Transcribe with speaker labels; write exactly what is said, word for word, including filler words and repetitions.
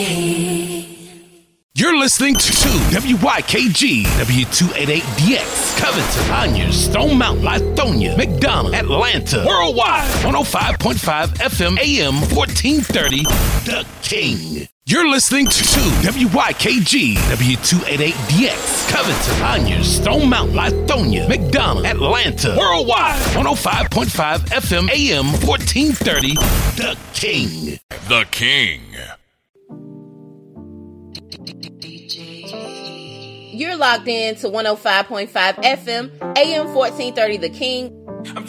Speaker 1: You're listening to W Y K G, W two eighty-eight D X, Covington, Conyers, Stone Mountain, Lithonia, McDonough, Atlanta, worldwide, one oh five point five F M, A M, fourteen thirty, The King. You're listening to W Y K G, W two eighty-eight D X, Covington, Conyers, Stone Mountain, Lithonia, McDonough, Atlanta, worldwide, one oh five point five F M, A M, fourteen thirty, The King.
Speaker 2: The King.
Speaker 3: You're logged in to one oh five point five F M, A M fourteen thirty The King.